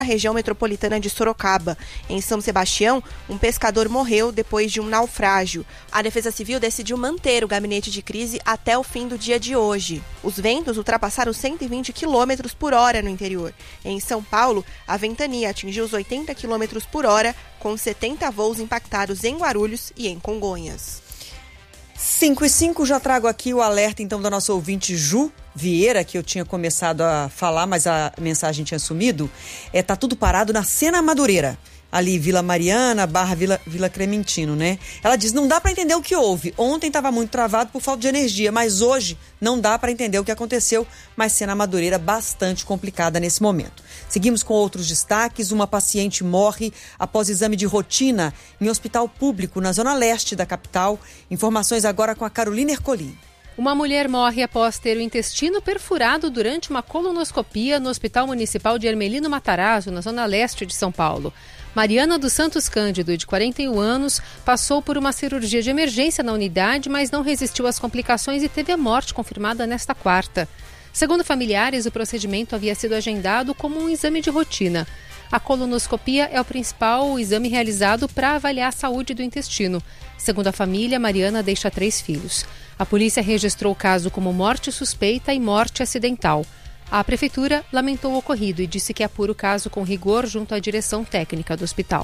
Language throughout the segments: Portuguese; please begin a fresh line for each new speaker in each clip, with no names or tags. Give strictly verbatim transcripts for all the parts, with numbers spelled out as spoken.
região metropolitana de Sorocaba. Em São Sebastião, um pescador morreu depois de um naufrágio. A Defesa Civil decidiu manter o gabinete de crise até o fim do dia de hoje. Os ventos ultrapassaram cento e vinte quilômetros por hora no interior. Em São Paulo, a ventania atingiu os oitenta quilômetros por hora, com setenta voos impactados em Guarulhos e em Congonhas.
cinco e cinco, já trago aqui o alerta então da nossa ouvinte Ju Vieira, que eu tinha começado a falar, mas a mensagem tinha sumido. É, tá tudo parado na Sena Madureira, ali Vila Mariana barra Vila, Vila Clementino, né? Ela diz, não dá para entender o que houve. Ontem estava muito travado por falta de energia, mas hoje não dá para entender o que aconteceu, mas Sena Madureira bastante complicada nesse momento. Seguimos com outros destaques. Uma paciente morre após exame de rotina em hospital público na zona leste da capital. Informações agora com a Carolina Ercolim.
Uma mulher morre após ter o intestino perfurado durante uma colonoscopia no Hospital Municipal de Hermelino Matarazzo, na zona leste de São Paulo. Mariana dos Santos Cândido, de quarenta e um anos, passou por uma cirurgia de emergência na unidade, mas não resistiu às complicações e teve a morte confirmada nesta quarta. Segundo familiares, o procedimento havia sido agendado como um exame de rotina. A colonoscopia é o principal exame realizado para avaliar a saúde do intestino. Segundo a família, Mariana deixa três filhos. A polícia registrou o caso como morte suspeita e morte acidental. A prefeitura lamentou o ocorrido e disse que apura o caso com rigor junto à direção técnica do hospital.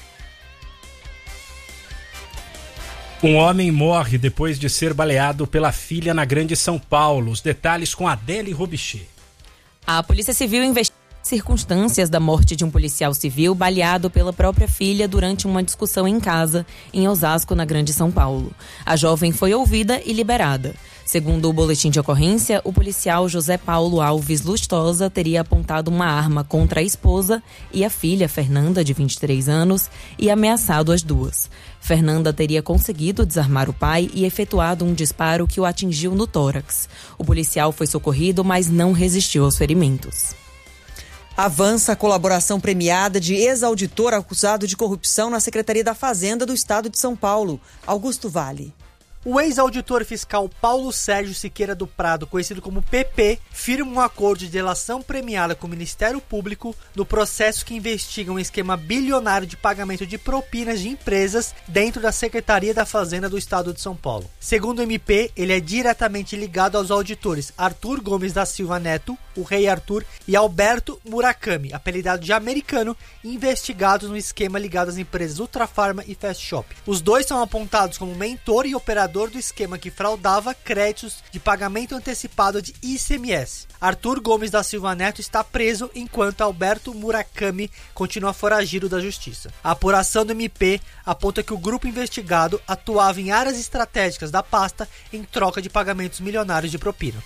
Um homem morre depois de ser baleado pela filha na Grande São Paulo. Os detalhes com Adele Robichê.
A Polícia Civil investiga as circunstâncias da morte de um policial civil baleado pela própria filha durante uma discussão em casa, em Osasco, na Grande São Paulo. A jovem foi ouvida e liberada. Segundo o boletim de ocorrência, o policial José Paulo Alves Lustosa teria apontado uma arma contra a esposa e a filha, Fernanda, de vinte e três anos, e ameaçado as duas. Fernanda teria conseguido desarmar o pai e efetuado um disparo que o atingiu no tórax. O policial foi socorrido, mas não resistiu aos ferimentos.
Avança a colaboração premiada de ex-auditor acusado de corrupção na Secretaria da Fazenda do Estado de São Paulo, Augusto Vale.
O ex-auditor fiscal Paulo Sérgio Siqueira do Prado, conhecido como P P, firma um acordo de delação premiada com o Ministério Público no processo que investiga um esquema bilionário de pagamento de propinas de empresas dentro da Secretaria da Fazenda do Estado de São Paulo. Segundo o M P, ele é diretamente ligado aos auditores Arthur Gomes da Silva Neto, o Rei Arthur, e Alberto Murakami, apelidado de Americano, investigados no esquema ligado às empresas Ultrafarma e Fast Shop. Os dois são apontados como mentor e operador do esquema que fraudava créditos de pagamento antecipado de I C M S. Arthur Gomes da Silva Neto está preso, enquanto Alberto Murakami continua foragido da justiça. A apuração do M P aponta que o grupo investigado atuava em áreas estratégicas da pasta em troca de pagamentos milionários de propina.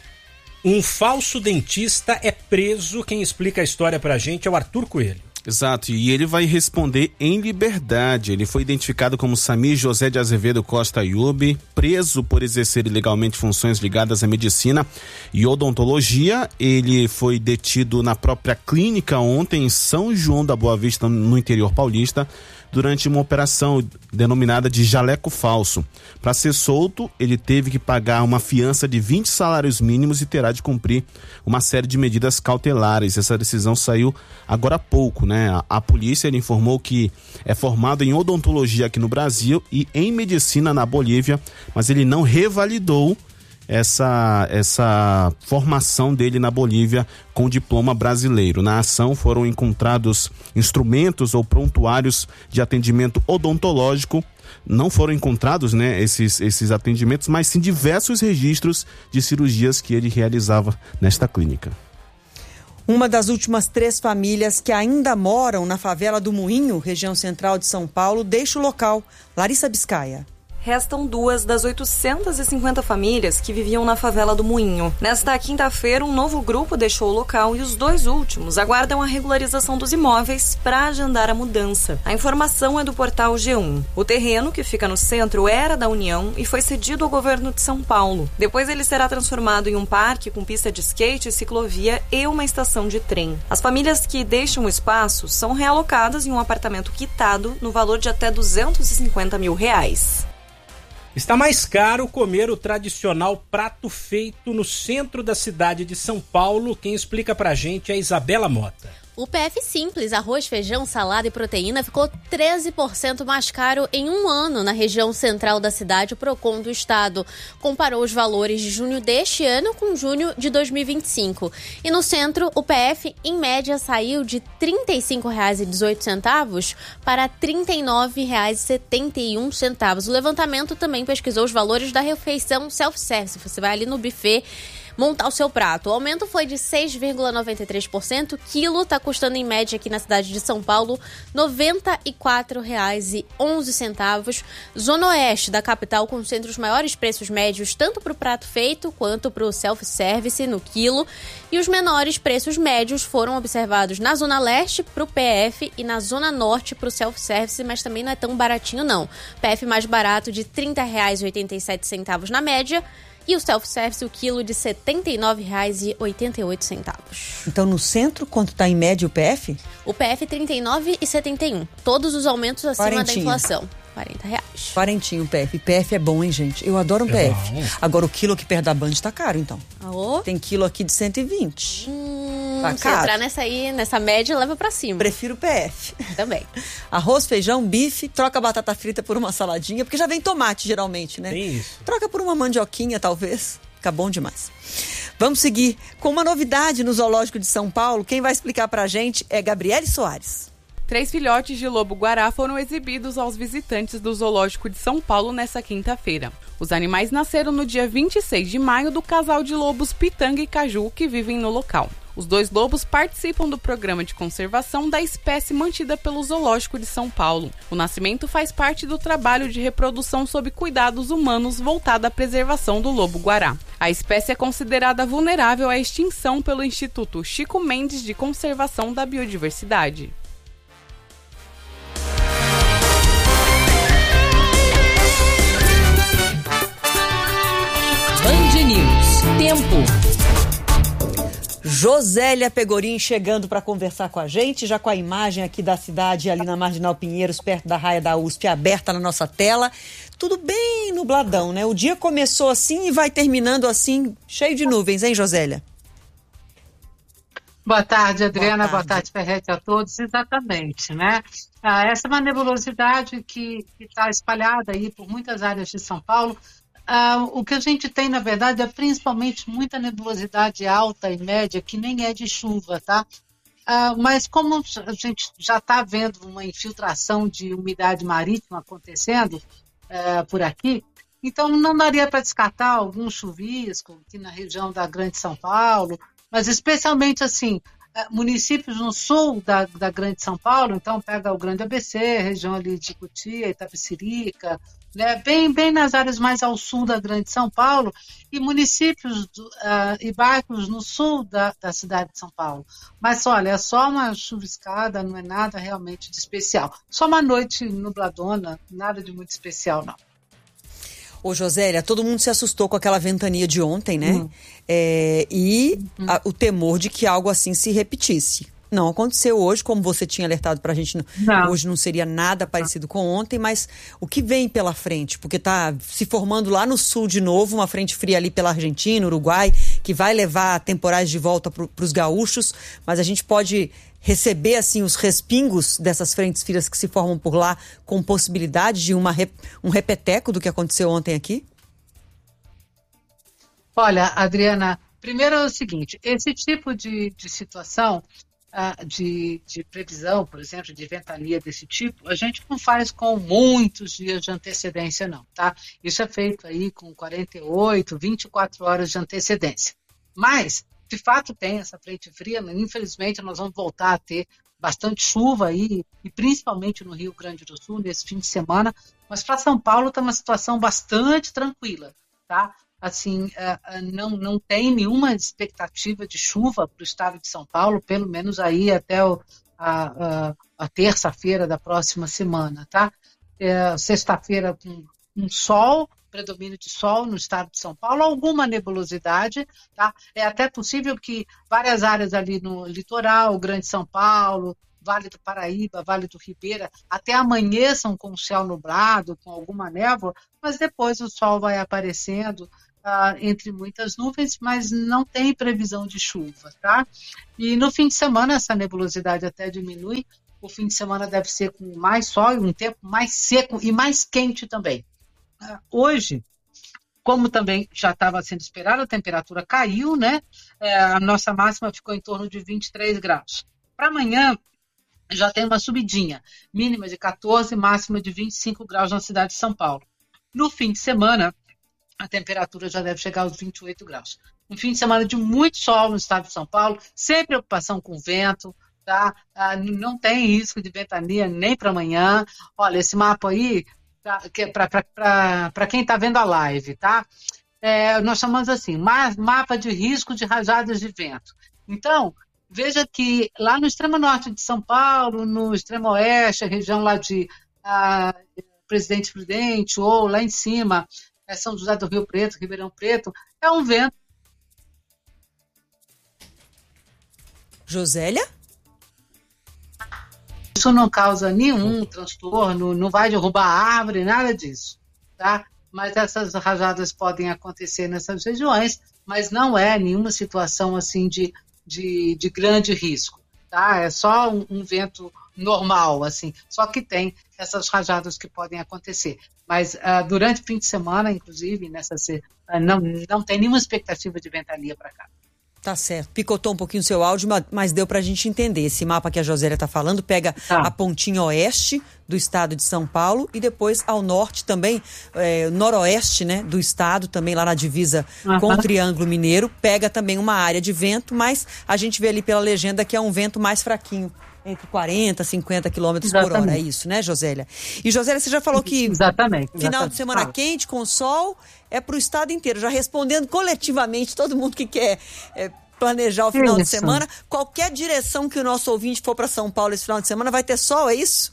Um falso dentista é preso. Quem explica a história pra gente é o Arthur Coelho.
Exato, e ele vai responder em liberdade. Ele foi identificado como Samir José de Azevedo Costa Ayub, preso por exercer ilegalmente funções ligadas à medicina e odontologia. Ele foi detido na própria clínica ontem em São João da Boa Vista, no interior paulista, durante uma operação denominada de jaleco falso. Para ser solto, ele teve que pagar uma fiança de vinte salários mínimos e terá de cumprir uma série de medidas cautelares. Essa decisão saiu agora há pouco, né? A, a polícia ele informou que é formado em odontologia aqui no Brasil e em medicina na Bolívia, mas ele não revalidou essa, essa formação dele na Bolívia com diploma brasileiro. Na ação foram encontrados instrumentos ou prontuários de atendimento odontológico. Não foram encontrados, né, esses, esses atendimentos, mas sim diversos registros de cirurgias que ele realizava nesta clínica.
Uma das últimas três famílias que ainda moram na favela do Moinho, região central de São Paulo, deixa o local. Larissa Biscaia.
Restam duas das oitocentas e cinquenta famílias que viviam na favela do Moinho. Nesta quinta-feira, um novo grupo deixou o local e os dois últimos aguardam a regularização dos imóveis para agendar a mudança. A informação é do portal G um. O terreno, que fica no centro, era da União e foi cedido ao governo de São Paulo. Depois ele será transformado em um parque com pista de skate, ciclovia e uma estação de trem. As famílias que deixam o espaço são realocadas em um apartamento quitado no valor de até duzentos e cinquenta mil reais.
Está mais caro comer o tradicional prato feito no centro da cidade de São Paulo. Quem explica pra gente é a Isabela Mota.
O P F Simples, arroz, feijão, salada e proteína, ficou treze por cento mais caro em um ano na região central da cidade. O Procon do estado comparou os valores de junho deste ano com junho de dois mil e vinte e cinco. E no centro, o P F, em média, saiu de trinta e cinco reais e dezoito centavos para trinta e nove reais e setenta e um centavos. O levantamento também pesquisou os valores da refeição self-service. Você vai ali no buffet montar o seu prato. O aumento foi de seis vírgula noventa e três por cento. Quilo está custando em média aqui na cidade de São Paulo noventa e quatro reais e onze centavos. Zona Oeste da capital concentra os maiores preços médios tanto para o prato feito quanto para o self-service no quilo. E os menores preços médios foram observados na Zona Leste para o P F e na Zona Norte para o self-service, mas também não é tão baratinho não. P F mais barato de trinta reais e oitenta e sete centavos na média. E o self-service, o quilo de setenta e nove reais e oitenta e oito centavos.
Então, no centro, quanto está em média o P F?
O P F, trinta e nove reais e setenta e um centavos. Todos os aumentos acima
Quarentinho.
da inflação. quarenta reais.
Quarentinho o P F. P F é bom, hein, gente? Eu adoro um
É
P F.
bom.
Agora, o quilo aqui perto da Band tá caro, então.
Alô?
Tem quilo aqui de cento e vinte.
Hum,
Tá
se
caro.
entrar nessa aí, nessa média, leva pra cima.
Prefiro o P F.
Também.
Arroz, feijão, bife, troca a batata frita por uma saladinha, porque já vem tomate, geralmente, né?
Tem isso.
Troca por uma mandioquinha, talvez. Fica bom demais. Vamos seguir com uma novidade no Zoológico de São Paulo. Quem vai explicar pra gente é Gabriele Soares.
Três filhotes de lobo-guará foram exibidos aos visitantes do Zoológico de São Paulo nesta quinta-feira. Os animais nasceram no dia vinte e seis de maio do casal de lobos Pitanga e Caju, que vivem no local. Os dois lobos participam do programa de conservação da espécie mantida pelo Zoológico de São Paulo. O nascimento faz parte do trabalho de reprodução sob cuidados humanos voltado à preservação do lobo-guará. A espécie é considerada vulnerável à extinção pelo Instituto Chico Mendes de Conservação da Biodiversidade.
Band News. Tempo.
Josélia Pegorim chegando para conversar com a gente, já com a imagem aqui da cidade, ali na Marginal Pinheiros, perto da raia da U S P, aberta na nossa tela. Tudo bem nubladão, né? O dia começou assim e vai terminando assim, cheio de nuvens, hein, Josélia?
Boa tarde, Adriana.
Boa
Boa
tarde,
tarde Ferretti, a todos. Exatamente, né? Ah, essa é uma nebulosidade que está espalhada aí por muitas áreas de São Paulo. Ah, o que a gente tem, na verdade, é principalmente muita nebulosidade alta e média, que nem é de chuva, tá? Ah, mas como a gente já está vendo uma infiltração de umidade marítima acontecendo ah, por aqui, então não daria para descartar algum chuvisco aqui na região da Grande São Paulo, mas especialmente assim, municípios no sul da, da Grande São Paulo, então pega o Grande A B C, região ali de Cotia, Itapecerica, né, bem, bem nas áreas mais ao sul da Grande São Paulo, e municípios do, uh, e bairros no sul da, da cidade de São Paulo. Mas olha, é só uma chuviscada, não é nada realmente de especial. Só uma noite nubladona, nada de muito especial, não.
Ô, Josélia, todo mundo se assustou com aquela ventania de ontem, né? Uhum. É, e uhum. a, o temor de que algo assim se repetisse. Não aconteceu hoje, como você tinha alertado pra gente, não. Hoje não seria nada parecido com ontem, mas o que vem pela frente? Porque tá se formando lá no sul de novo, uma frente fria ali pela Argentina, Uruguai, que vai levar temporais de volta pro, pros gaúchos, mas a gente pode receber assim os respingos dessas frentes frias que se formam por lá, com possibilidade de uma, um repeteco do que aconteceu ontem aqui?
Olha, Adriana, primeiro é o seguinte, esse tipo de, de situação, uh, de, de previsão, por exemplo, de ventania desse tipo, a gente não faz com muitos dias de antecedência não, tá? Isso é feito aí com quarenta e oito, vinte e quatro horas de antecedência. Mas, de fato, tem essa frente fria, mas infelizmente nós vamos voltar a ter bastante chuva aí, e principalmente no Rio Grande do Sul, nesse fim de semana, mas para São Paulo está uma situação bastante tranquila, tá? Assim, não, não tem nenhuma expectativa de chuva para o estado de São Paulo, pelo menos aí até o, a, a, a terça-feira da próxima semana, tá? É, sexta-feira com um sol, predomínio de sol no estado de São Paulo, alguma nebulosidade, tá? É até possível que várias áreas ali no litoral, Grande São Paulo, Vale do Paraíba, Vale do Ribeira, até amanheçam com o céu nublado, com alguma névoa, mas depois o sol vai aparecendo ah, entre muitas nuvens, mas não tem previsão de chuva, tá? E no fim de semana essa nebulosidade até diminui. O fim de semana deve ser com mais sol e um tempo mais seco e mais quente também. Ah, hoje, como também já estava sendo esperado, a temperatura caiu, né? É, a nossa máxima ficou em torno de vinte e três graus. Para amanhã, já tem uma subidinha, mínima de quatorze, máxima de vinte e cinco graus na cidade de São Paulo. No fim de semana, a temperatura já deve chegar aos vinte e oito graus. Um fim de semana de muito sol no estado de São Paulo, sem preocupação com vento, tá? Ah, não tem risco de ventania nem para amanhã. Olha, esse mapa aí, tá, para quem está vendo a live, tá? É, nós chamamos assim, mapa de risco de rajadas de vento. Então, veja que lá no extremo norte de São Paulo, no extremo oeste, a região lá de ah, Presidente Prudente, ou lá em cima, é São José do Rio Preto, Ribeirão Preto, é um vento.
Josélia?
Isso não causa nenhum transtorno, não vai derrubar a árvore, nada disso, tá? Mas essas rajadas podem acontecer nessas regiões, mas não é nenhuma situação assim de De, de grande risco, tá? É só um, um vento normal, assim, só que tem essas rajadas que podem acontecer. Mas uh, durante o fim de semana, inclusive, nessa, uh, não, não tem nenhuma expectativa de ventania para cá.
Tá certo. Picotou um pouquinho o seu áudio, mas deu pra gente entender. Esse mapa que a Josélia tá falando pega tá. a pontinha oeste do estado de São Paulo e depois ao norte também, é, noroeste, né, do estado, também lá na divisa uhum. com o Triângulo Mineiro, pega também uma área de vento, mas a gente vê ali pela legenda que é um vento mais fraquinho, entre quarenta, cinquenta quilômetros por hora, é isso, né, Josélia? E Josélia, você já falou que
exatamente,
final
exatamente.
de semana quente, com sol, é pro estado inteiro, já respondendo coletivamente todo mundo que quer é, planejar o final isso. de semana, qualquer direção que o nosso ouvinte for para São Paulo esse final de semana, vai ter sol, é isso?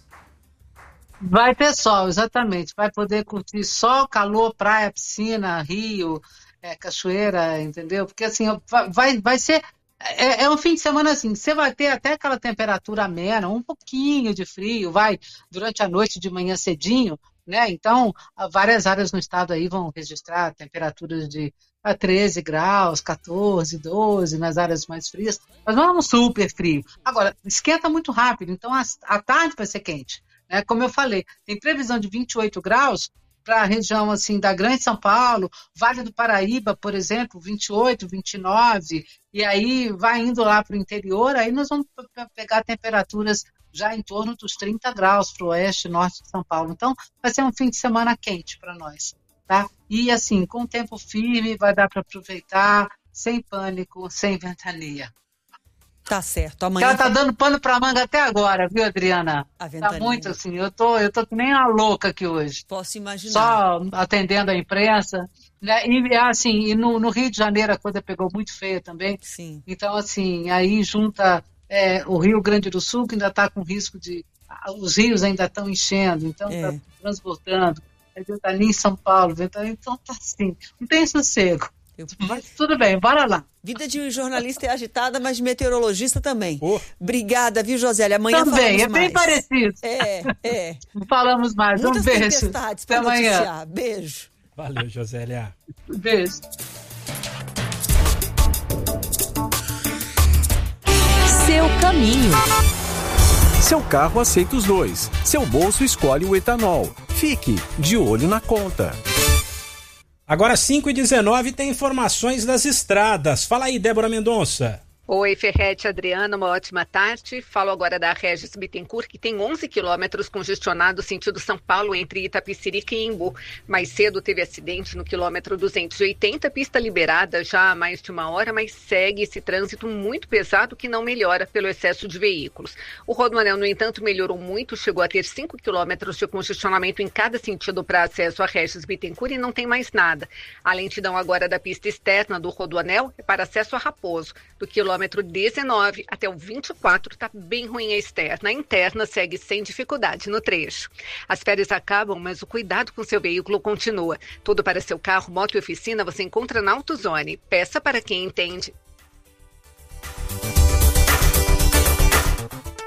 Vai ter sol, exatamente. Vai poder curtir sol, calor, praia, piscina, rio, é, cachoeira, entendeu? Porque assim, vai, vai ser... É, é um fim de semana assim, você vai ter até aquela temperatura amena, um pouquinho de frio, vai, durante a noite, de manhã cedinho, né? Então, várias áreas no estado aí vão registrar temperaturas de treze graus, quatorze, doze, nas áreas mais frias, mas não é um super frio. Agora, esquenta muito rápido, então a, a tarde vai ser quente. Né? Como eu falei, tem previsão de vinte e oito graus para a região assim, da Grande São Paulo, Vale do Paraíba, por exemplo, vinte e oito, vinte e nove, e aí vai indo lá para o interior, aí nós vamos pegar temperaturas já em torno dos trinta graus para o oeste e norte de São Paulo. Então, vai ser um fim de semana quente para nós. Tá? E assim, com o tempo firme, vai dar para aproveitar, sem pânico, sem ventania.
Tá certo. Amanhã
ela tá dando pano pra manga até agora, viu, Adriana?
A ventania.
Tá muito assim, eu tô, eu tô que nem uma louca aqui hoje.
Posso imaginar.
Só atendendo a imprensa, né? E assim, e no, no Rio de Janeiro a coisa pegou muito feia também.
Sim.
Então, assim, aí junta é, o Rio Grande do Sul, que ainda tá com risco de... Os rios ainda estão enchendo, então é. tá transbordando. A ventania em São Paulo, ventania, então tá assim, não tem sossego. Eu... Mas tudo bem, bora lá.
Vida de jornalista é agitada, mas de meteorologista também.
Oh.
Obrigada, viu, Josélia? Amanhã
também,
falamos
é bem
mais.
parecido.
É, é.
Falamos mais.
Muitas
um beijo.
tempestades para noticiar. Beijo.
Valeu, Josélia.
Beijo.
Seu caminho.
Seu carro aceita os dois. Seu bolso escolhe o etanol. Fique de olho na conta.
Agora cinco e dezenove tem informações das estradas. Fala aí, Débora Mendonça.
Oi, Ferrete, Adriana, uma ótima tarde. Falo agora da Regis Bittencourt, que tem onze quilômetros congestionados sentido São Paulo entre Itapecerica e Embu. Mais cedo teve acidente no quilômetro duzentos e oitenta, pista liberada já há mais de uma hora, mas segue esse trânsito muito pesado que não melhora pelo excesso de veículos. O Rodoanel, no entanto, melhorou muito, chegou a ter cinco quilômetros de congestionamento em cada sentido para acesso a Regis Bittencourt e não tem mais nada. A lentidão agora da pista externa do Rodoanel é para acesso a Raposo, do quilômetro quilômetro dezenove até o vinte e quatro está bem ruim a externa. A interna segue sem dificuldade no trecho. As férias acabam, mas o cuidado com seu veículo continua. Tudo para seu carro, moto e oficina você encontra na AutoZone. Peça para quem entende.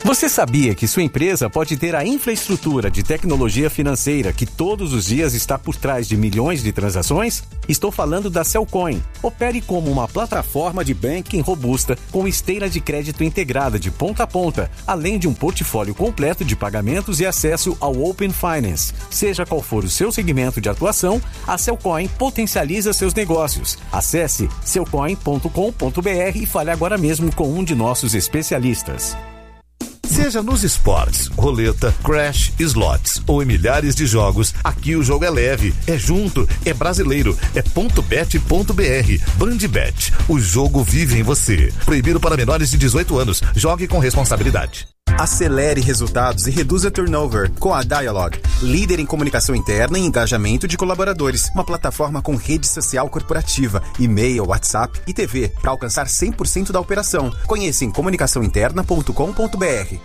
Você sabia que sua empresa pode ter a infraestrutura de tecnologia financeira que todos os dias está por trás de milhões de transações? Estou falando da Cellcoin. Opere como uma plataforma de banking robusta com esteira de crédito integrada de ponta a ponta, além de um portfólio completo de pagamentos e acesso ao Open Finance. Seja qual for o seu segmento de atuação, a Cellcoin potencializa seus negócios. Acesse cellcoin ponto com ponto b r e fale agora mesmo com um de nossos especialistas.
Seja nos esportes, roleta, crash, slots ou em milhares de jogos, aqui o jogo é leve, é junto, é brasileiro, é ponto bet ponto b r. Bandbet, o jogo vive em você. Proibido para menores de dezoito anos. Jogue com responsabilidade.
Acelere resultados e reduza turnover com a Dialog, líder em comunicação interna e engajamento de colaboradores. Uma plataforma com rede social corporativa, e-mail, WhatsApp e T V para alcançar cem por cento da operação. Conheça em comunicação interna ponto com ponto b r.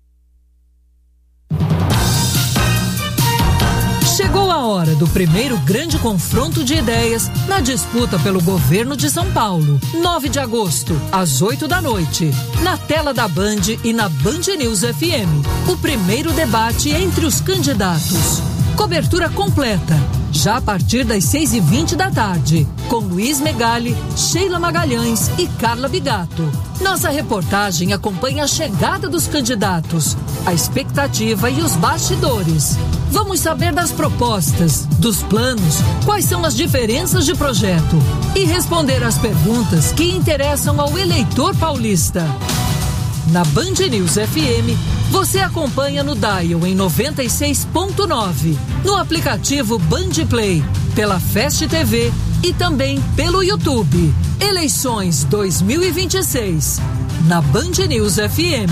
Chegou a hora do primeiro grande confronto de ideias na disputa pelo governo de São Paulo. nove de agosto, às oito da noite, na tela da Band e na Band News F M. O primeiro debate entre os candidatos. Cobertura completa, já a partir das seis e vinte da tarde, com Luiz Megali, Sheila Magalhães e Carla Bigato. Nossa reportagem acompanha a chegada dos candidatos, a expectativa e os bastidores. Vamos saber das propostas, dos planos, quais são as diferenças de projeto e responder às perguntas que interessam ao eleitor paulista. Na Band News F M, você acompanha no Dial em noventa e seis ponto nove, no aplicativo Band Play, pela Fast T V e também pelo YouTube. Eleições dois mil e vinte e seis, na Band News F M.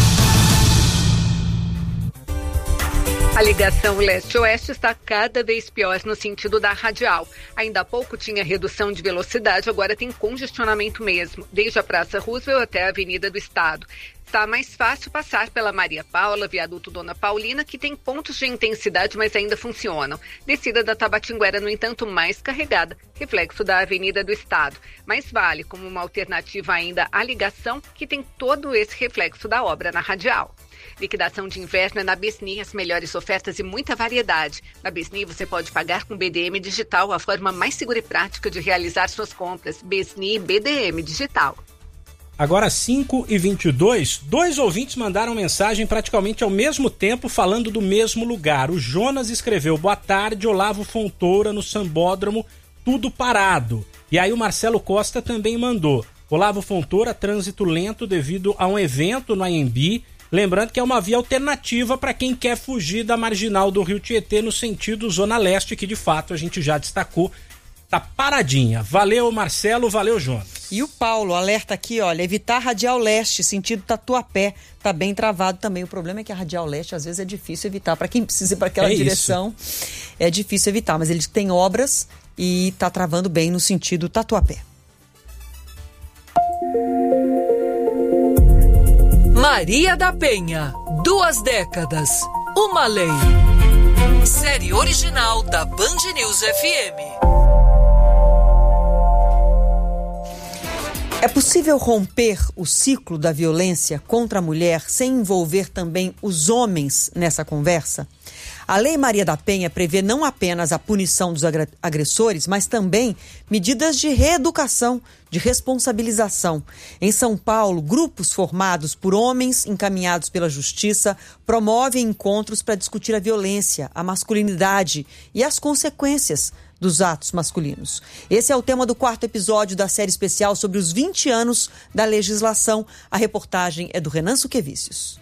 A ligação leste-oeste está cada vez pior no sentido da radial. Ainda há pouco tinha redução de velocidade, agora tem congestionamento mesmo, desde a Praça Roosevelt até a Avenida do Estado. Está mais fácil passar pela Maria Paula, viaduto Dona Paulina, que tem pontos de intensidade, mas ainda funcionam. Descida da Tabatinguera, no entanto, mais carregada, reflexo da Avenida do Estado. Mas vale como uma alternativa ainda a ligação, que tem todo esse reflexo da obra na radial. Liquidação de inverno é na Besni, as melhores ofertas e muita variedade. Na Besni você pode pagar com B D M Digital, a forma mais segura e prática de realizar suas compras. Besni B D M Digital.
Agora cinco e vinte e dois, dois ouvintes mandaram mensagem praticamente ao mesmo tempo falando do mesmo lugar. O Jonas escreveu: boa tarde, Olavo Fontoura no Sambódromo, tudo parado. E aí o Marcelo Costa também mandou: Olavo Fontoura, trânsito lento devido a um evento no Anhembi. Lembrando que é uma via alternativa para quem quer fugir da marginal do Rio Tietê no sentido Zona Leste, que de fato a gente já destacou, tá paradinha. Valeu, Marcelo, valeu, Jonas.
E o Paulo alerta aqui, olha, evitar radial leste, sentido Tatuapé, tá bem travado também. O problema é que a radial leste às vezes é difícil evitar, para quem precisa ir para aquela é direção, isso. É difícil evitar, mas ele tem obras e tá travando bem no sentido Tatuapé.
Maria da Penha, duas décadas, uma lei. Série original da Band News F M.
É possível romper o ciclo da violência contra a mulher sem envolver também os homens nessa conversa? A Lei Maria da Penha prevê não apenas a punição dos agressores, mas também medidas de reeducação, de responsabilização. Em São Paulo, grupos formados por homens encaminhados pela justiça promovem encontros para discutir a violência, a masculinidade e as consequências dos atos masculinos. Esse é o tema do quarto episódio da série especial sobre os vinte anos da legislação. A reportagem é do Renan Suquevicius.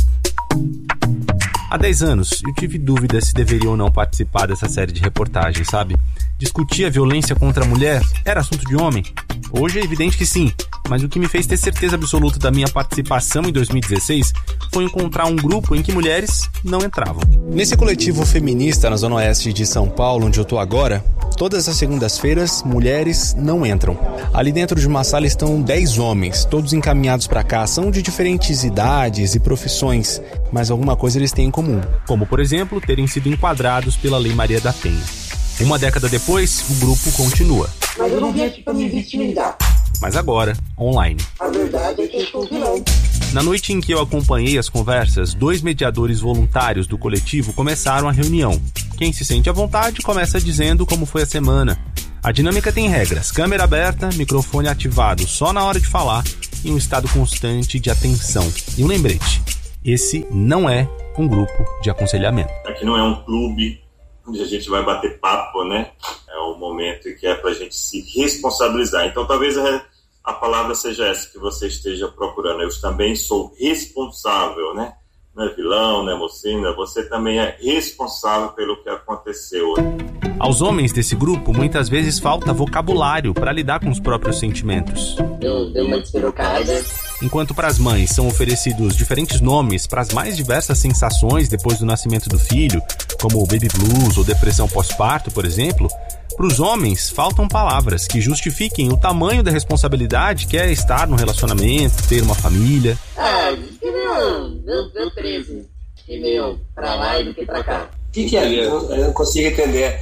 Há dez anos, eu tive dúvida se deveria ou não participar dessa série de reportagens, sabe? Discutir a violência contra a mulher era assunto de homem? Hoje é evidente que sim, mas o que me fez ter certeza absoluta da minha participação em dois mil e dezesseis foi encontrar um grupo em que mulheres não entravam.
Nesse coletivo feminista na Zona Oeste de São Paulo, onde eu tô agora, todas as segundas-feiras, mulheres não entram. Ali dentro de uma sala estão dez homens, todos encaminhados para cá, são de diferentes idades e profissões, mas alguma coisa eles têm em comum.
Como, por exemplo, terem sido enquadrados pela Lei Maria da Penha. Uma década depois, o grupo continua.
Mas eu não vim aqui pra me vitimizar.
Mas agora, online.
A verdade é que eu sou vilão.
Na noite em que eu acompanhei as conversas, dois mediadores voluntários do coletivo começaram a reunião. Quem se sente à vontade começa dizendo como foi a semana. A dinâmica tem regras: câmera aberta, microfone ativado só na hora de falar e um estado constante de atenção. E um lembrete: esse não é um grupo de aconselhamento.
Aqui não é um clube onde a gente vai bater papo, né? É um momento que é pra gente se responsabilizar. Então talvez a, a palavra seja essa que você esteja procurando. Eu também sou responsável, né? Não é vilão, não é mocinha, você também é responsável pelo que aconteceu.
Aos homens desse grupo, muitas vezes falta vocabulário para lidar com os próprios sentimentos.
Eu dei uma despirocada.
Enquanto para as mães são oferecidos diferentes nomes para as mais diversas sensações depois do nascimento do filho, como o baby blues ou depressão pós-parto, por exemplo, para os homens faltam palavras que justifiquem o tamanho da responsabilidade que é estar num relacionamento, ter uma família.
Ah, diz que meu, meu, meu treze, que meu, pra lá e do que pra cá.
O que, que é? Eu, eu não consigo entender.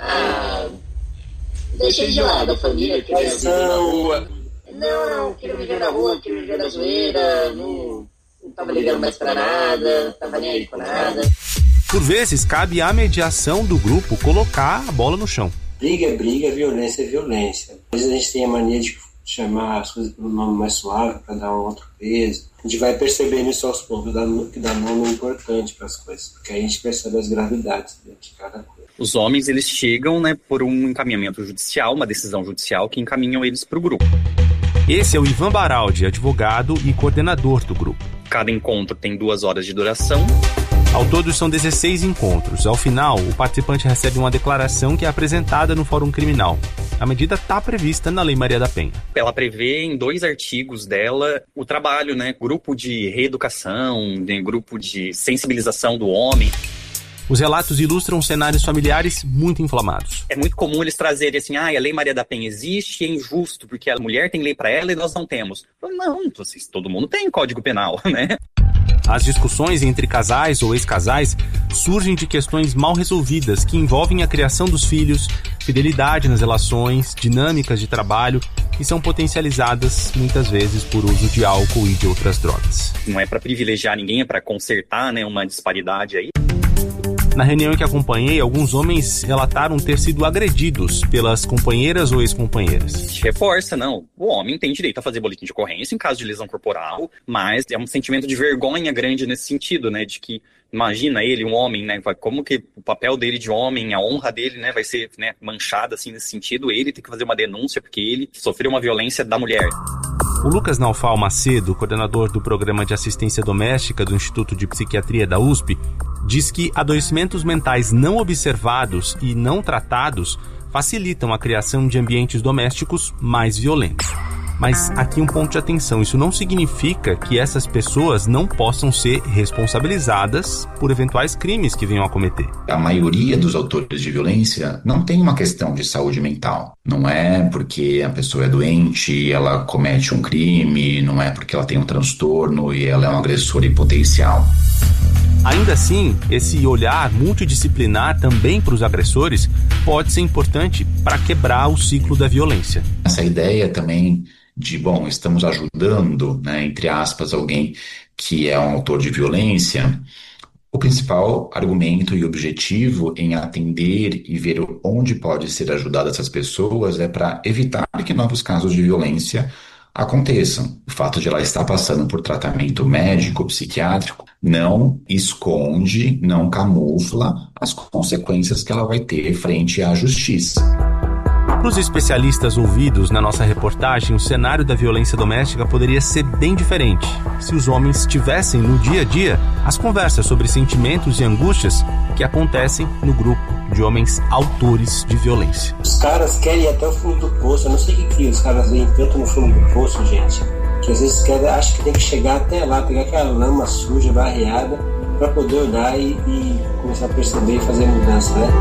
Ah, deixei de lado a família, que é na rua. Não, não, queria viver na rua, queria viver na zoeira, não, não tava ligando mais pra nada, tava nem aí com nada.
Por vezes, cabe à mediação do grupo colocar a bola no chão.
Briga é briga, violência é violência. Às vezes a gente tem a mania de chamar as coisas pelo nome mais suave para dar um outro peso. A gente vai percebendo isso aos poucos, que dá nome importante para as coisas, porque a gente percebe as gravidades de cada coisa.
Os homens, eles chegam, né, por um encaminhamento judicial, uma decisão judicial que encaminham eles para o grupo.
Esse é o Ivan Baraldi, advogado e coordenador do grupo.
Cada encontro tem duas horas de duração.
Ao todo são dezesseis encontros. Ao final, o participante recebe uma declaração que é apresentada no Fórum Criminal. A medida está prevista na Lei Maria da Penha.
Ela prevê em dois artigos dela o trabalho, né? Grupo de reeducação, né? Grupo de sensibilização do homem.
Os relatos ilustram cenários familiares muito inflamados.
É muito comum eles trazerem assim, ah, a Lei Maria da Penha existe e é injusto, porque a mulher tem lei para ela e nós não temos. Não, vocês, todo mundo tem Código Penal, né?
As discussões entre casais ou ex-casais surgem de questões mal resolvidas que envolvem a criação dos filhos, fidelidade nas relações, dinâmicas de trabalho e são potencializadas muitas vezes por uso de álcool e de outras drogas.
Não é para privilegiar ninguém, é para consertar, né, uma disparidade aí.
Na reunião que acompanhei, alguns homens relataram ter sido agredidos pelas companheiras ou ex-companheiras.
Reforça, não. O homem tem direito a fazer boletim de ocorrência em caso de lesão corporal, mas é um sentimento de vergonha grande nesse sentido, né? De que, imagina ele, um homem, né? Como que o papel dele de homem, a honra dele, né? Vai ser, né, manchada, assim, nesse sentido. Ele tem que fazer uma denúncia porque ele sofreu uma violência da mulher.
O Lucas Naufal Macedo, coordenador do Programa de Assistência Doméstica do Instituto de Psiquiatria da U S P, diz que adoecimentos mentais não observados e não tratados facilitam a criação de ambientes domésticos mais violentos. Mas aqui um ponto de atenção, isso não significa que essas pessoas não possam ser responsabilizadas por eventuais crimes que venham a cometer.
A maioria dos autores de violência não tem uma questão de saúde mental. Não é porque a pessoa é doente, ela comete um crime, não é porque ela tem um transtorno e ela é um agressor em potencial.
Ainda assim, esse olhar multidisciplinar também para os agressores pode ser importante para quebrar o ciclo da violência.
Essa ideia também de, bom, estamos ajudando, né, entre aspas, alguém que é um autor de violência, o principal argumento e objetivo em atender e ver onde pode ser ajudada essas pessoas é para evitar que novos casos de violência aconteçam. O fato de ela estar passando por tratamento médico, psiquiátrico, não esconde, não camufla as consequências que ela vai ter frente à justiça.
Para os especialistas ouvidos na nossa reportagem, o cenário da violência doméstica poderia ser bem diferente se os homens tivessem no dia a dia as conversas sobre sentimentos e angústias que acontecem no grupo de homens autores de violência.
Os caras querem ir até o fundo do poço. Eu não sei o que, que os caras veem tanto no fundo do poço, gente, que às vezes querem, acham que tem que chegar até lá, pegar aquela lama suja, barreada, para poder olhar e, e começar a perceber e fazer mudança, né?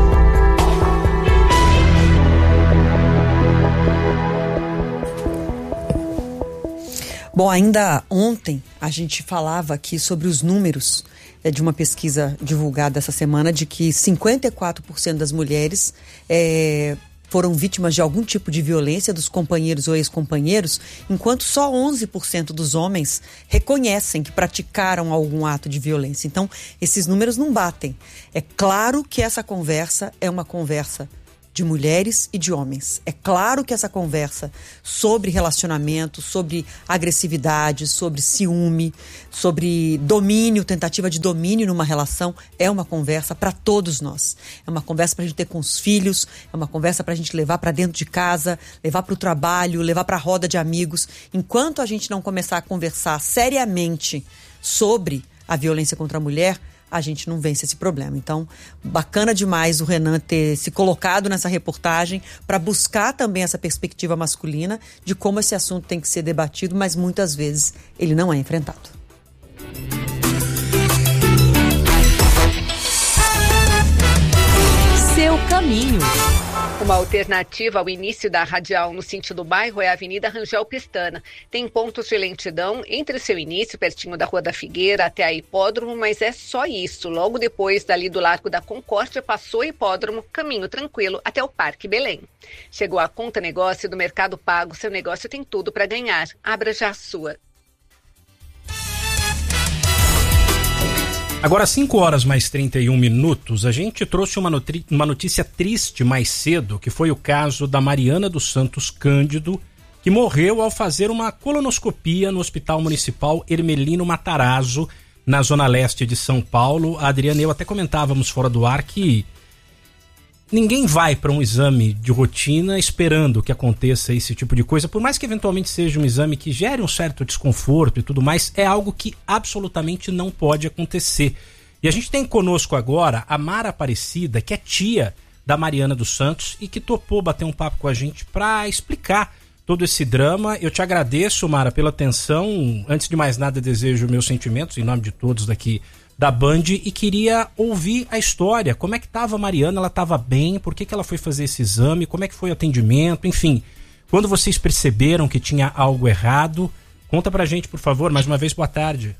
Bom, ainda ontem a gente falava aqui sobre os números é, de uma pesquisa divulgada essa semana de que cinquenta e quatro por cento das mulheres é, foram vítimas de algum tipo de violência dos companheiros ou ex-companheiros, enquanto só onze por cento dos homens reconhecem que praticaram algum ato de violência. Então, esses números não batem. É claro que essa conversa é uma conversa de mulheres e de homens. É claro que essa conversa sobre relacionamento, sobre agressividade, sobre ciúme, sobre domínio, tentativa de domínio numa relação, é uma conversa para todos nós. É uma conversa para a gente ter com os filhos, é uma conversa para a gente levar para dentro de casa, levar para o trabalho, levar para a roda de amigos. Enquanto a gente não começar a conversar seriamente sobre a violência contra a mulher, a gente não vence esse problema. Então, bacana demais o Renan ter se colocado nessa reportagem para buscar também essa perspectiva masculina de como esse assunto tem que ser debatido, mas muitas vezes ele não é enfrentado.
Seu caminho.
Uma alternativa ao início da radial no sentido bairro é a Avenida Rangel Pestana. Tem pontos de lentidão entre seu início, pertinho da Rua da Figueira, até a Hipódromo, mas é só isso. Logo depois, dali do Largo da Concórdia, passou o Hipódromo, caminho tranquilo até o Parque Belém. Chegou a Conta Negócio do Mercado Pago. Seu negócio tem tudo para ganhar. Abra já a sua.
Agora, cinco horas mais trinta e um minutos, a gente trouxe uma, notri- uma notícia triste mais cedo, que foi o caso da Mariana dos Santos Cândido, que morreu ao fazer uma colonoscopia no Hospital Municipal Hermelino Matarazzo, na zona leste de São Paulo. A Adriana e eu até comentávamos fora do ar que ninguém vai para um exame de rotina esperando que aconteça esse tipo de coisa, por mais que eventualmente seja um exame que gere um certo desconforto e tudo mais, é algo que absolutamente não pode acontecer. E a gente tem conosco agora a Mara Aparecida, que é tia da Mariana dos Santos e que topou bater um papo com a gente para explicar todo esse drama. Eu te agradeço, Mara, pela atenção. Antes de mais nada, desejo meus sentimentos em nome de todos daqui da Band e queria ouvir a história. Como é que estava a Mariana? Ela estava bem? Por que que ela foi fazer esse exame? Como é que foi o atendimento? Enfim, quando vocês perceberam que tinha algo errado, conta pra gente, por favor. Mais uma vez, boa tarde.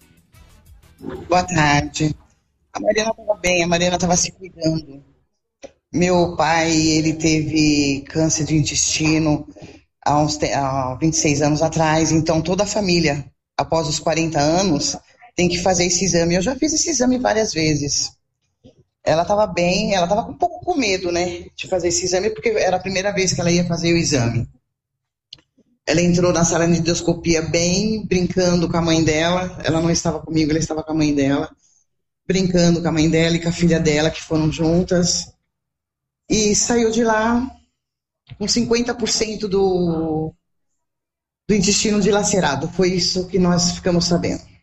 Boa tarde. A Mariana estava bem, a Mariana estava se cuidando. Meu pai, ele teve câncer de intestino há uns há vinte e seis anos atrás, então toda a família, após os quarenta anos, tem que fazer esse exame. Eu já fiz esse exame várias vezes. Ela estava bem, ela estava um pouco com medo, né, de fazer esse exame, porque era a primeira vez que ela ia fazer o exame. Ela entrou na sala de endoscopia bem, brincando com a mãe dela. Ela não estava comigo, ela estava com a mãe dela. Brincando com a mãe dela e com a filha dela, que foram juntas. E saiu de lá com cinquenta por cento do, do intestino dilacerado. Foi isso que nós ficamos sabendo.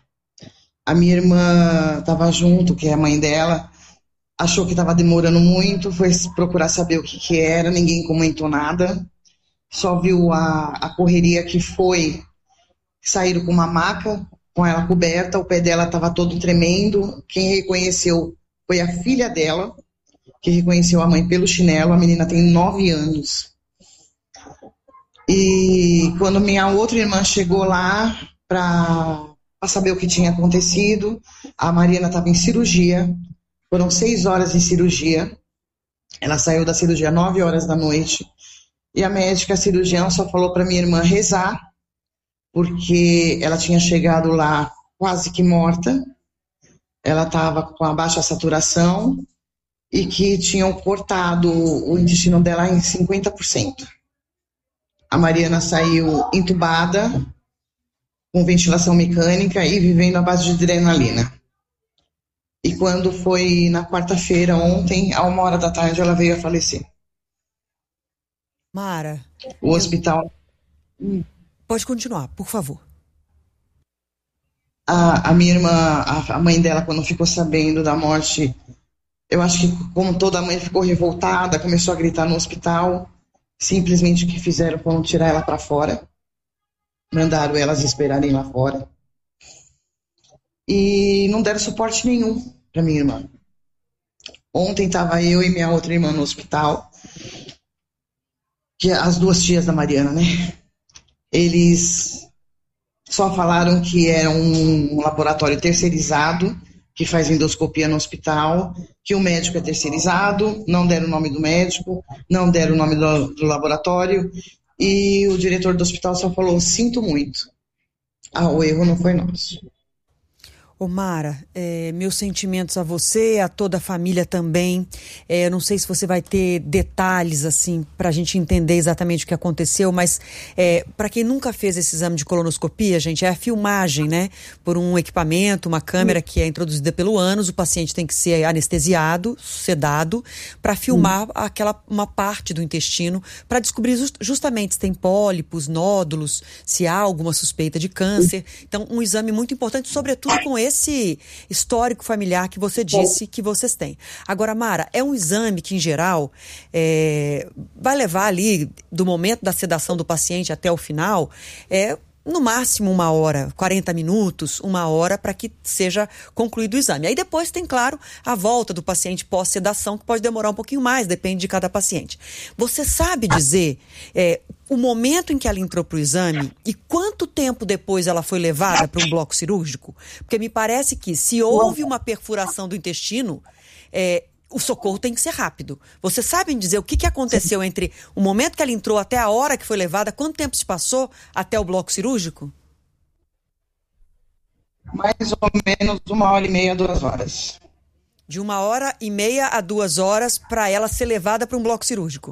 A minha irmã estava junto, que é a mãe dela, achou que estava demorando muito, foi procurar saber o que, que era, ninguém comentou nada, só viu a, a correria que foi, saíram com uma maca, com ela coberta, o pé dela estava todo tremendo, quem reconheceu foi a filha dela, que reconheceu a mãe pelo chinelo, a menina tem nove anos. E quando minha outra irmã chegou lá para... para saber o que tinha acontecido, a Mariana estava em cirurgia, foram seis horas em cirurgia, ela saiu da cirurgia nove horas da noite, e a médica cirurgiã só falou para minha irmã rezar, porque ela tinha chegado lá quase que morta, ela estava com a baixa saturação, e que tinham cortado o intestino dela em cinquenta por cento. A Mariana saiu entubada, com ventilação mecânica e vivendo à base de adrenalina. E quando foi na quarta-feira, ontem, a uma hora da tarde, ela veio a falecer.
Mara.
O hospital...
Pode continuar, por favor.
A, a minha irmã, a, a mãe dela, quando ficou sabendo da morte, eu acho que como toda mãe ficou revoltada, começou a gritar no hospital, simplesmente o que fizeram foi tirar ela para fora. Mandaram elas esperarem lá fora. E não deram suporte nenhum para minha irmã. Ontem estava eu e minha outra irmã no hospital, que as duas tias da Mariana, né? Eles só falaram que era um laboratório terceirizado, que faz endoscopia no hospital, que o médico é terceirizado, não deram o nome do médico, não deram o nome do, do laboratório, e o diretor do hospital só falou, sinto muito. Ah, o erro não foi nosso.
Ô Mara, é, meus sentimentos a você, a toda a família também. É, não sei se você vai ter detalhes assim para a gente entender exatamente o que aconteceu, mas é, para quem nunca fez esse exame de colonoscopia, gente, é a filmagem, né? Por um equipamento, uma câmera que é introduzida pelo ânus, o paciente tem que ser anestesiado, sedado, para filmar hum. aquela uma parte do intestino, para descobrir just, justamente se tem pólipos, nódulos, se há alguma suspeita de câncer. Então, um exame muito importante, sobretudo com esse esse histórico familiar que você disse que vocês têm. Agora, Mara, é um exame que, em geral, é, vai levar ali, do momento da sedação do paciente até o final, é no máximo uma hora, quarenta minutos, uma hora, para que seja concluído o exame. Aí depois tem, claro, a volta do paciente pós-sedação, que pode demorar um pouquinho mais, depende de cada paciente. Você sabe dizer é, o momento em que ela entrou para o exame e quanto tempo depois ela foi levada para um bloco cirúrgico? Porque me parece que se houve uma perfuração do intestino, é, o socorro tem que ser rápido. Vocês sabem dizer o que, que aconteceu entre o momento que ela entrou até a hora que foi levada? Quanto tempo se passou até o bloco cirúrgico?
Mais ou menos uma hora e meia, duas horas.
De uma hora e meia a duas horas para ela ser levada para um bloco cirúrgico.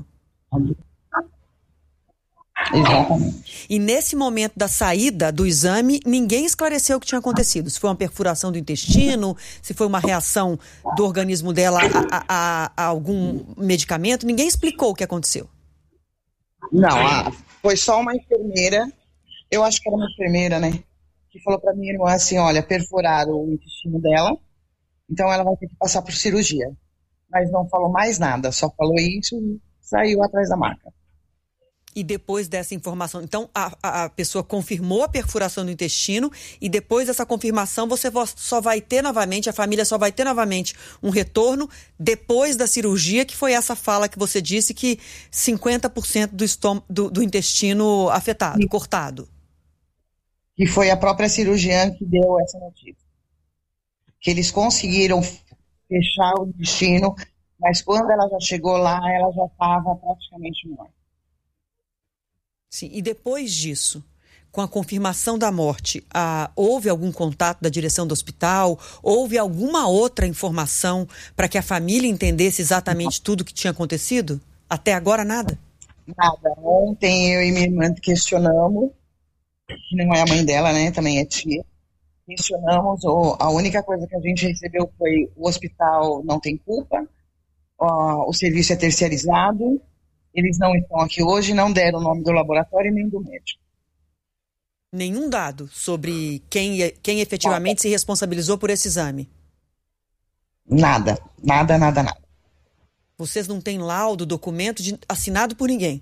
Exatamente.
E nesse momento da saída do exame, ninguém esclareceu o que tinha acontecido. Se foi uma perfuração do intestino, se foi uma reação do organismo dela a, a, a algum medicamento, ninguém explicou o que aconteceu.
Não, a, foi só uma enfermeira, eu acho que era uma enfermeira, né, que falou pra minha irmã assim, olha, perfuraram o intestino dela, então ela vai ter que passar por cirurgia. Mas não falou mais nada, só falou isso e saiu atrás da maca.
E depois dessa informação, então a, a pessoa confirmou a perfuração do intestino e depois dessa confirmação você só vai ter novamente, a família só vai ter novamente um retorno depois da cirurgia, que foi essa fala que você disse que cinquenta por cento do, estômago, do, do intestino afetado, Sim. cortado.
E foi a própria cirurgiã que deu essa notícia. Que eles conseguiram fechar o intestino, mas quando ela já chegou lá, ela já estava praticamente morta.
Sim, e depois disso, com a confirmação da morte, ah, houve algum contato da direção do hospital? Houve alguma outra informação para que a família entendesse exatamente tudo o que tinha acontecido? Até agora, nada?
Nada. Ontem eu e minha irmã questionamos, que não é a mãe dela, né, também é tia, questionamos, ou a única coisa que a gente recebeu foi o hospital não tem culpa, ó, o serviço é terceirizado, eles não estão aqui hoje, não deram o nome do laboratório nem do médico.
Nenhum dado sobre quem, quem efetivamente nada. Se responsabilizou por esse exame?
Nada, nada, nada, nada.
Vocês não têm laudo, documento de, assinado por ninguém?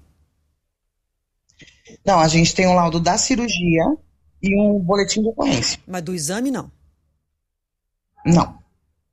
Não, a gente tem um laudo da cirurgia e um boletim de ocorrência.
Mas do exame, não?
Não.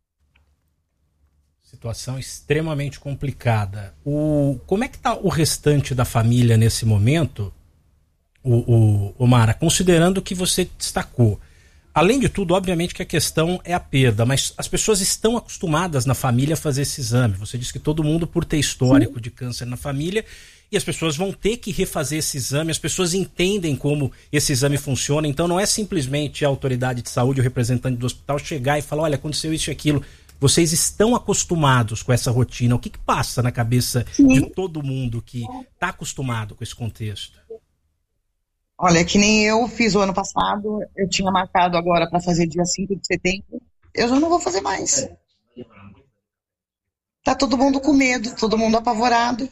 Situação extremamente complicada. O, como é que está o restante da família nesse momento, o, o, o Mara, considerando o que você destacou? Além de tudo, obviamente que a questão é a perda, mas as pessoas estão acostumadas na família a fazer esse exame. Você disse que todo mundo, por ter histórico Sim. de câncer na família, e as pessoas vão ter que refazer esse exame, as pessoas entendem como esse exame funciona, então não é simplesmente a autoridade de saúde, o representante do hospital chegar e falar, olha, aconteceu isso e aquilo. Vocês estão acostumados com essa rotina. O que, que passa na cabeça Sim. de todo mundo que está acostumado com esse contexto?
Olha, que nem eu fiz o ano passado, eu tinha marcado agora para fazer dia cinco de setembro, eu já não vou fazer mais. Tá todo mundo com medo, todo mundo apavorado.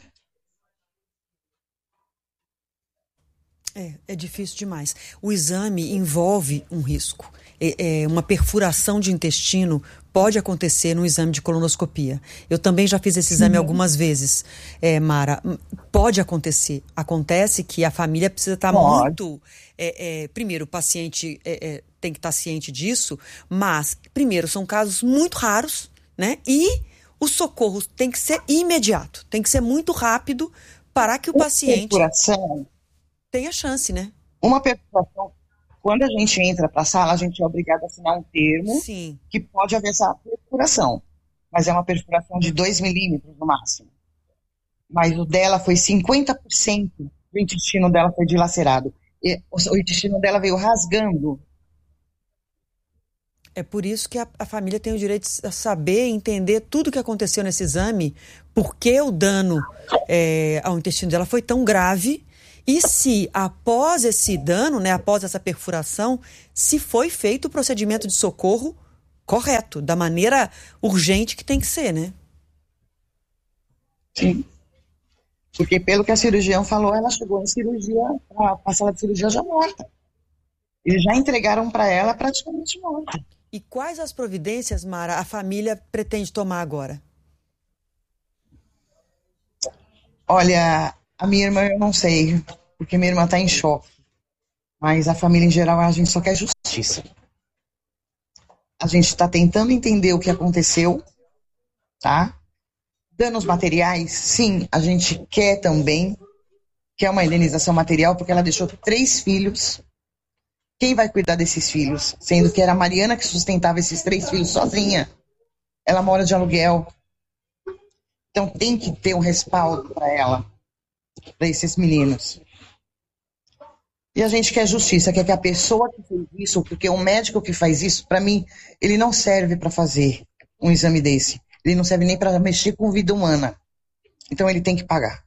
É, é difícil demais. O exame envolve um risco. É, é, uma perfuração de intestino pode acontecer no exame de colonoscopia. Eu também já fiz esse exame Sim. algumas vezes, é, Mara. Pode acontecer. Acontece que a família precisa estar pode. muito... É, é, primeiro, o paciente é, é, tem que estar ciente disso, mas, primeiro, são casos muito raros, né? E o socorro tem que ser imediato, tem que ser muito rápido para que o paciente...
Perfuração.
Tenha chance, né?
Uma perfuração, Quando a gente entra para a sala, a gente é obrigado a assinar um termo
Sim.
que pode haver essa perfuração, mas é uma perfuração de dois milímetros no máximo. Mas o dela foi cinquenta por cento do intestino dela foi dilacerado. E o intestino dela veio rasgando.
É por isso que a, a família tem o direito de saber, entender tudo o que aconteceu nesse exame, por que o dano é, ao intestino dela foi tão grave e se após esse dano, né, após essa perfuração, se foi feito o procedimento de socorro correto, da maneira urgente que tem que ser, né?
Sim. Porque pelo que a cirurgião falou, ela chegou em cirurgia, a, a sala de cirurgia já morta. Eles já entregaram para ela praticamente morta.
E quais as providências, Mara, a família pretende tomar agora?
Olha, a minha irmã eu não sei, porque minha irmã está em choque. Mas a família em geral, a gente só quer justiça. A gente está tentando entender o que aconteceu, tá? Danos materiais, sim, a gente quer também, quer uma indenização material, porque ela deixou três filhos. Quem vai cuidar desses filhos? Sendo que era a Mariana que sustentava esses três filhos sozinha. Ela mora de aluguel. Então tem que ter um respaldo para ela, para esses meninos. E a gente quer justiça, quer que a pessoa que fez isso, porque o médico que faz isso, para mim, ele não serve para fazer um exame desse. Ele não serve nem para mexer com vida humana. Então ele tem que pagar.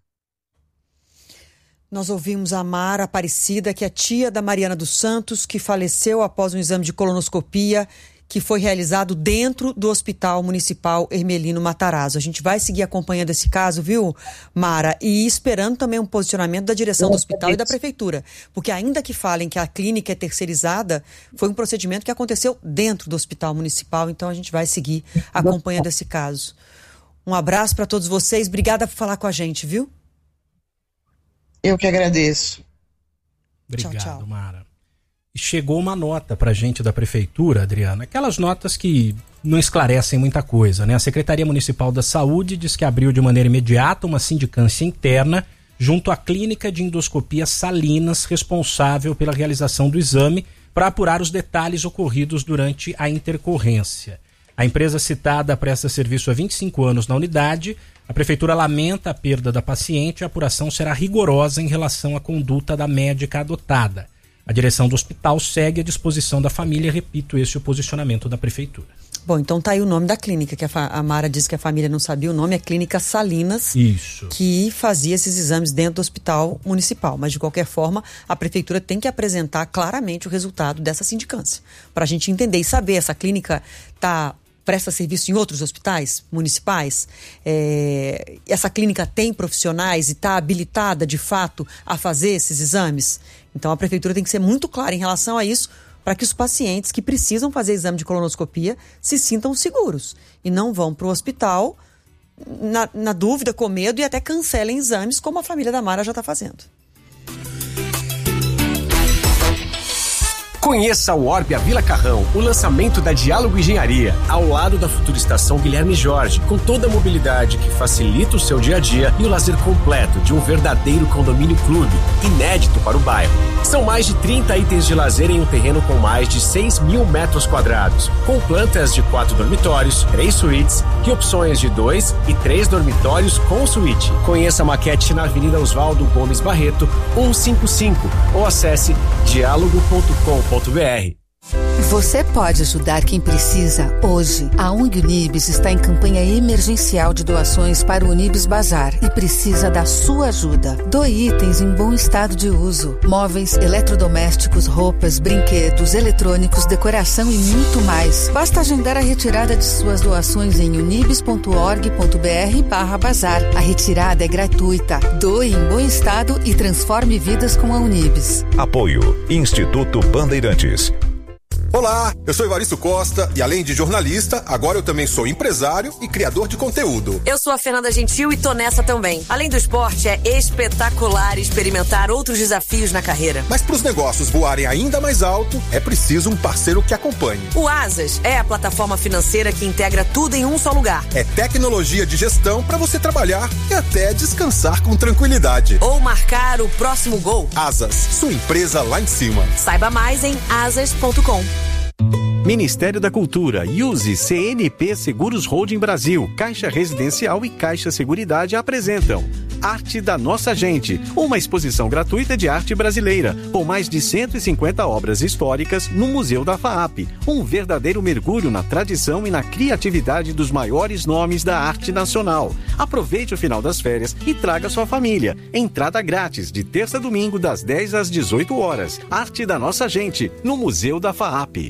Nós ouvimos a Mara Aparecida, que é tia da Mariana dos Santos, que faleceu após um exame de colonoscopia que foi realizado dentro do Hospital Municipal Hermelino Matarazzo. A gente vai seguir acompanhando esse caso, viu, Mara? E esperando também um posicionamento da direção do hospital e da prefeitura. Porque ainda que falem que a clínica é terceirizada, foi um procedimento que aconteceu dentro do Hospital Municipal. Então a gente vai seguir acompanhando esse caso. Um abraço para todos vocês. Obrigada por falar com a gente, viu?
Eu que agradeço.
Obrigado,
tchau, tchau.
Mara. E chegou uma nota pra gente da prefeitura, Adriana, aquelas notas que não esclarecem muita coisa, né? A Secretaria Municipal da Saúde diz que abriu de maneira imediata uma sindicância interna junto à Clínica de Endoscopia Salinas, responsável pela realização do exame, para apurar os detalhes ocorridos durante a intercorrência. A empresa citada presta serviço há vinte e cinco anos na unidade. A prefeitura lamenta a perda da paciente e a apuração será rigorosa em relação à conduta da médica adotada. A direção do hospital segue à disposição da família. Repito, esse é o posicionamento da prefeitura.
Bom, então tá aí o nome da clínica, que a, a Mara disse que a família não sabia o nome, é Clínica Salinas.
Isso.
Que fazia esses exames dentro do hospital municipal. Mas, de qualquer forma, a prefeitura tem que apresentar claramente o resultado dessa sindicância. Para a gente entender e saber, essa clínica tá... presta serviço em outros hospitais municipais? É, essa clínica tem profissionais e está habilitada, de fato, a fazer esses exames? Então, a prefeitura tem que ser muito clara em relação a isso, para que os pacientes que precisam fazer exame de colonoscopia se sintam seguros e não vão para o hospital na, na dúvida, com medo, e até cancelem exames, como a família da Mara já está fazendo.
Conheça o Orbia Vila Carrão, o lançamento da Diálogo Engenharia, ao lado da futura estação Guilherme Jorge, com toda a mobilidade que facilita o seu dia a dia e o lazer completo de um verdadeiro condomínio clube, inédito para o bairro. São mais de trinta itens de lazer em um terreno com mais de seis mil metros quadrados, com plantas de quatro dormitórios, três suítes e opções de dois e três dormitórios com suíte. Conheça a maquete na Avenida Oswaldo Gomes Barreto, cento e cinquenta e cinco, ou acesse diálogo ponto com ponto br.
Você pode ajudar quem precisa hoje. A O N G Unibis está em campanha emergencial de doações para o Unibis Bazar e precisa da sua ajuda. Doe itens em bom estado de uso: móveis, eletrodomésticos, roupas, brinquedos, eletrônicos, decoração e muito mais. Basta agendar a retirada de suas doações em unibis ponto org ponto br barra bazar. A retirada é gratuita. Doe em bom estado e transforme vidas com a Unibis.
Apoio Instituto Bandeirantes. Olá, eu sou Evaristo Costa e além de jornalista, agora eu também sou empresário e criador de conteúdo.
Eu sou a Fernanda Gentil e tô nessa também. Além do esporte, é espetacular experimentar outros desafios na carreira.
Mas para os negócios voarem ainda mais alto, é preciso um parceiro que acompanhe.
O Asas é a plataforma financeira que integra tudo em um só lugar.
É tecnologia de gestão para você trabalhar e até descansar com tranquilidade.
Ou marcar o próximo gol.
Asas, sua empresa lá em cima.
Saiba mais em asas ponto com.
Ministério da Cultura, Use, C N P Seguros Holding Brasil, Caixa Residencial e Caixa Seguridade apresentam Arte da Nossa Gente, uma exposição gratuita de arte brasileira, com mais de cento e cinquenta obras históricas no Museu da FAAP. Um verdadeiro mergulho na tradição e na criatividade dos maiores nomes da arte nacional. Aproveite o final das férias e traga sua família. Entrada grátis, de terça a domingo, das dez às dezoito horas. Arte da Nossa Gente, no Museu da FAAP.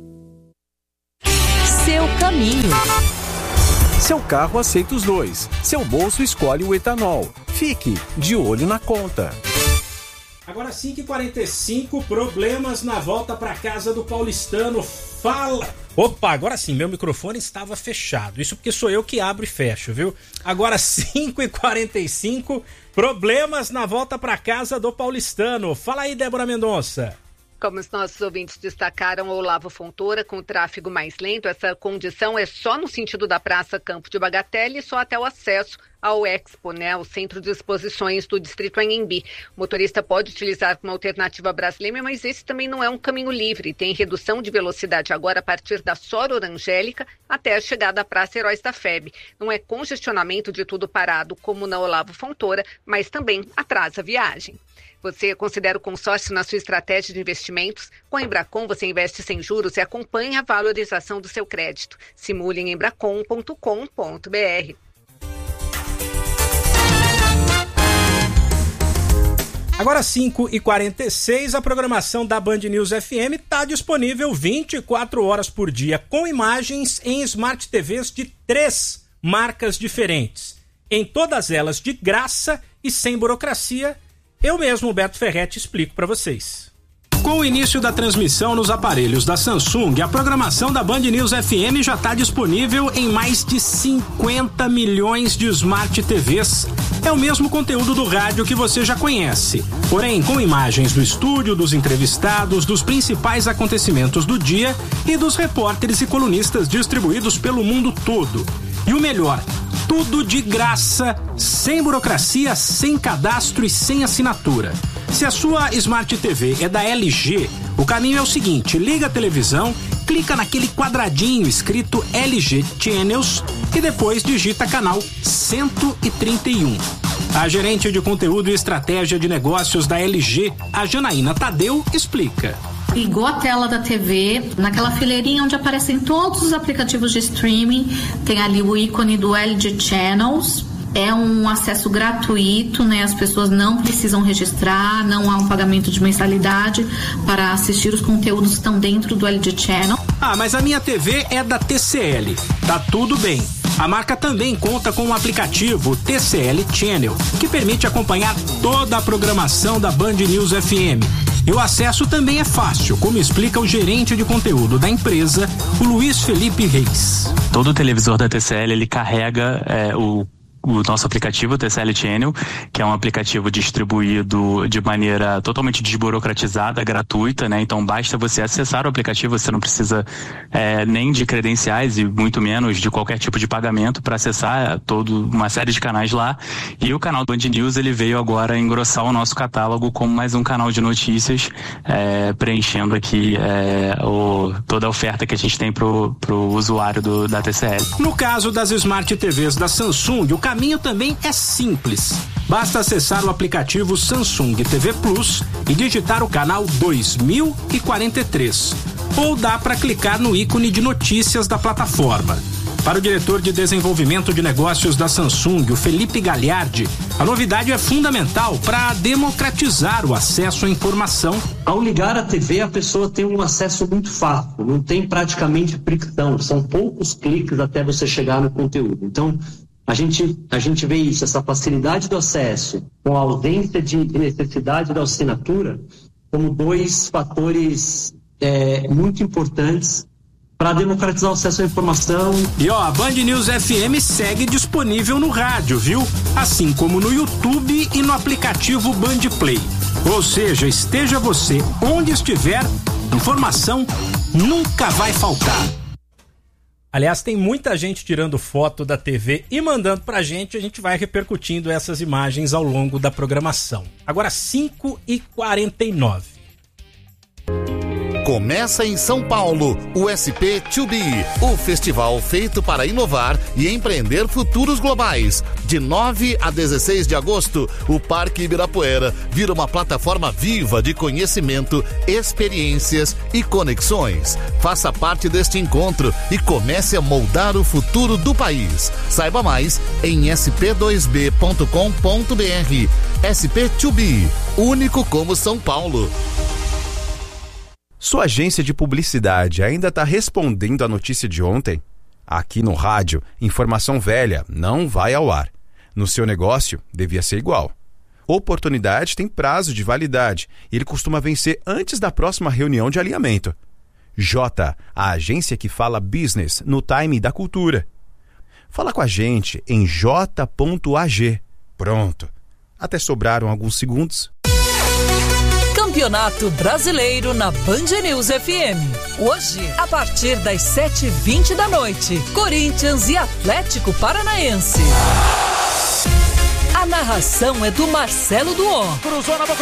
Seu caminho.
Seu carro aceita os dois. Seu bolso escolhe o etanol. Fique de olho na conta.
Agora cinco e quarenta e cinco, problemas na volta para casa do paulistano. Fala! Opa, agora sim, meu microfone estava fechado. Isso porque sou eu que abro e fecho, viu? Agora cinco e quarenta e cinco, problemas na volta para casa do paulistano. Fala aí, Débora Mendonça.
Como os nossos ouvintes destacaram, Olavo Fontoura, com o tráfego mais lento, essa condição é só no sentido da Praça Campo de Bagatelle e só até o acesso ao Expo, né, o Centro de Exposições do Distrito Anhembi. O motorista pode utilizar uma alternativa brasileira, mas esse também não é um caminho livre. Tem redução de velocidade agora a partir da Sora Angélica até a chegada à Praça Heróis da F E B. Não é congestionamento de tudo parado, como na Olavo Fontoura, mas também atrasa a viagem. Você considera o consórcio na sua estratégia de investimentos? Com a Embracon você investe sem juros e acompanha a valorização do seu crédito. Simule em embracon ponto com ponto b r.
Agora cinco e quarenta e seis, a programação da Band News F M está disponível vinte e quatro horas por dia, com imagens em Smart T Vs de três marcas diferentes. Em todas elas de graça e sem burocracia. Eu mesmo, Humberto Ferretti, explico para vocês. Com o início da transmissão nos aparelhos da Samsung, a programação da Band News F M já está disponível em mais de cinquenta milhões de Smart T Vs. É o mesmo conteúdo do rádio que você já conhece, porém com imagens do estúdio, dos entrevistados, dos principais acontecimentos do dia e dos repórteres e colunistas distribuídos pelo mundo todo. E o melhor, tudo de graça, sem burocracia, sem cadastro e sem assinatura. Se a sua Smart T V é da L G, o caminho é o seguinte: liga a televisão, clica naquele quadradinho escrito L G Channels e depois digita canal cento e trinta e um. A gerente de conteúdo e estratégia de negócios da L G, a Janaína Tadeu, explica.
Ligou a tela da T V, naquela fileirinha onde aparecem todos os aplicativos de streaming, tem ali o ícone do L G Channels. É um acesso gratuito, né? As pessoas não precisam registrar, não há um pagamento de mensalidade para assistir os conteúdos que estão dentro do L G Channel.
Ah, mas a minha T V é da T C L. Tá tudo bem. A marca também conta com o aplicativo T C L Channel, que permite acompanhar toda a programação da Band News F M. E o acesso também é fácil, como explica o gerente de conteúdo da empresa, o Luiz Felipe Reis.
Todo televisor da T C L, ele carrega é, o o nosso aplicativo, o T C L Channel, que é um aplicativo distribuído de maneira totalmente desburocratizada, gratuita, né? Então basta você acessar o aplicativo, você não precisa é, nem de credenciais e muito menos de qualquer tipo de pagamento para acessar toda uma série de canais lá. E o canal Band News, ele veio agora engrossar o nosso catálogo como mais um canal de notícias, é, preenchendo aqui é, o, toda a oferta que a gente tem pro, pro usuário do, da T C L.
No caso das Smart T Vs da Samsung, o O caminho também é simples. Basta acessar o aplicativo Samsung T V Plus e digitar o canal dois mil e quarenta e três. Ou dá para clicar no ícone de notícias da plataforma. Para o diretor de desenvolvimento de negócios da Samsung, o Felipe Gagliardi, a novidade é fundamental para democratizar o acesso à informação.
Ao ligar a T V, a pessoa tem um acesso muito fácil, não tem praticamente fricção, são poucos cliques até você chegar no conteúdo. Então, A gente, a gente vê isso, essa facilidade do acesso com a ausência de necessidade da assinatura como dois fatores é, muito importantes para democratizar o acesso à informação.
E ó, a Band News F M segue disponível no rádio, viu? Assim como no YouTube e no aplicativo Band Play. Ou seja, esteja você onde estiver, informação nunca vai faltar. Aliás, tem muita gente tirando foto da T V e mandando pra gente, a gente vai repercutindo essas imagens ao longo da programação. Agora cinco e quarenta e nove.
Começa em São Paulo, o S P dois B, o festival feito para inovar e empreender futuros globais. De nove a dezesseis de agosto, o Parque Ibirapuera vira uma plataforma viva de conhecimento, experiências e conexões. Faça parte deste encontro e comece a moldar o futuro do país. Saiba mais em s p dois b ponto com ponto b r. S P dois B, único como São Paulo.
Sua agência de publicidade ainda está respondendo à notícia de ontem? Aqui no rádio, informação velha não vai ao ar. No seu negócio, devia ser igual. Oportunidade tem prazo de validade e ele costuma vencer antes da próxima reunião de alinhamento. J, a agência que fala business no time da cultura. Fala com a gente em j ponto a g. Pronto. Até sobraram alguns segundos.
Campeonato Brasileiro na Band News F M. Hoje, a partir das sete e vinte da noite, Corinthians e Atlético Paranaense. A narração é do Marcelo Duon.
Cruzou na boca